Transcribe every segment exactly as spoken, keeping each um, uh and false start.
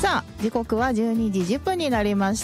さあ時刻はじゅうにじじゅっぷんになりました。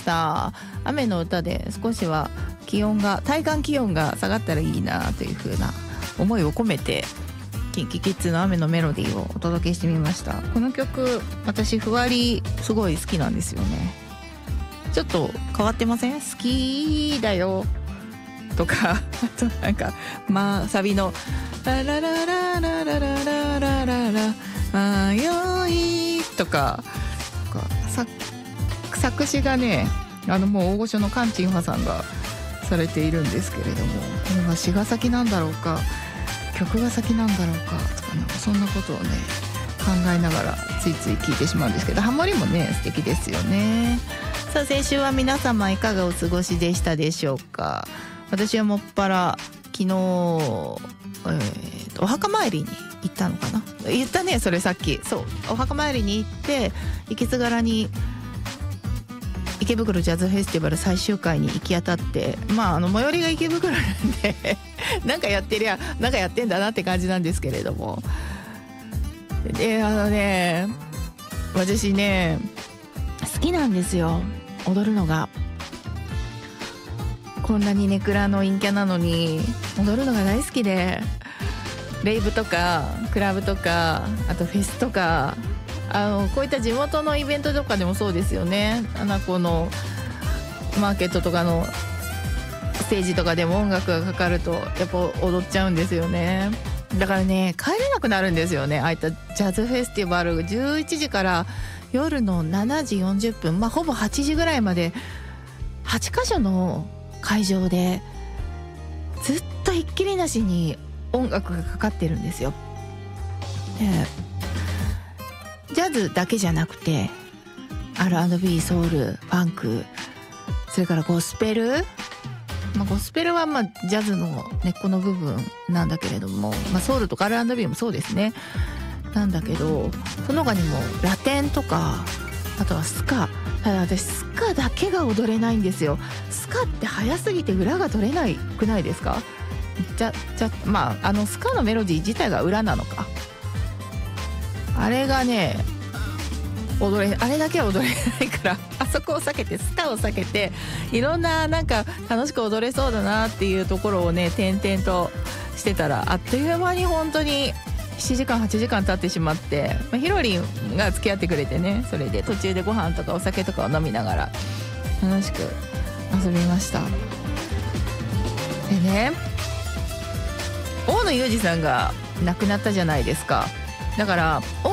雨の歌で少しは気温が体感気温が下がったらいいなという風な思いを込めてキンキキッズの雨のメロディーをお届けしてみました。この曲私ふわりすごい好きなんですよね。ちょっと変わってません？好きだよとか、あとなんかまあサビのラララララララララララ迷いとか作, 作詞がねあのもう大御所のカンチンファさんがされているんですけれども、これは詩が先なんだろうか曲が先なんだろうかとか、なんかそんなことをね考えながらついつい聞いてしまうんですけど、ハモリもね素敵ですよね。さあ先週は皆様いかがお過ごしでしたでしょうか。私はもっぱら昨日、えー、とお墓参りに行ったのかな、言ったねそれさっき。そうお墓参りに行って息津柄に池袋ジャズフェスティバル最終回に行き当たって、まああの最寄りが池袋なんでなんかやってりゃなんかやってんだなって感じなんですけれども、であのね私ね好きなんですよ踊るのが。こんなにネクラの陰キャなのに踊るのが大好きで、レイブとかクラブとかあとフェスとか、あのこういった地元のイベントとかでもそうですよね。あのこのマーケットとかのステージとかでも音楽がかかるとやっぱ踊っちゃうんですよね。だからね帰れなくなるんですよね。ああいったジャズフェスティバルじゅういちじから夜のしちじよんじゅっぷん、まあほぼはちじぐらいまではちかしょの会場でずっとひっきりなしに音楽がかかってるんですよ。でジャズだけじゃなくて アールアンドビー、ソウル、ファンク、それからゴスペル、まあ、ゴスペルはまあジャズの根っこの部分なんだけれども、まあ、ソウルとか アールアンドビー もそうですねなんだけど、その他にもラテンとかあとはスカ。ただ私スカだけが踊れないんですよ。スカって早すぎて裏が取れないくないですか？じゃじゃまああのスカのメロディー自体が裏なのか、あれがね踊れあれだけは踊れないからあそこを避けてスカを避けていろんななんか楽しく踊れそうだなっていうところをね点々としてたら、あっという間に本当にしちじかんはちじかん経ってしまって、まあ、ヒロリンが付き合ってくれてね、それで途中でご飯とかお酒とかを飲みながら楽しく遊びました。でね大野裕二さんが亡くなったじゃないですか。だから